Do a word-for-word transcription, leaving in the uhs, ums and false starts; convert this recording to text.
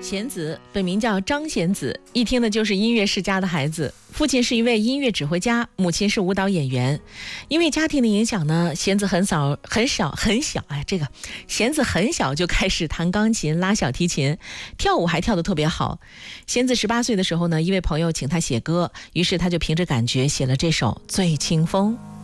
弦子本名叫张弦子，一听的就是音乐世家的孩子。父亲是一位音乐指挥家，母亲是舞蹈演员。因为家庭的影响呢，弦子很早很小很小哎，这个弦子很小就开始弹钢琴、拉小提琴，跳舞还跳得特别好。弦子十八岁的时候呢，一位朋友请他写歌，于是他就凭着感觉写了这首《醉清风》。